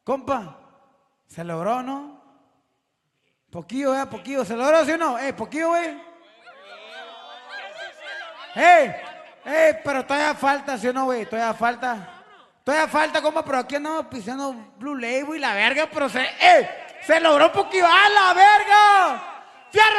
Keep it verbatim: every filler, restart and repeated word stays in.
Compa, ¿se logró, no? Poquillo, eh, poquillo. ¿Se logró, sí o no? Eh, poquillo, güey. ¡Eh! ¡Eh! Pero todavía falta, ¿sí o no, güey? Todavía falta. Todavía falta, compa, pero aquí andamos pisando Blue Label y la verga, pero se... ¡Eh! ¡Se logró poquillo! ¡A la verga! ¡Fierro!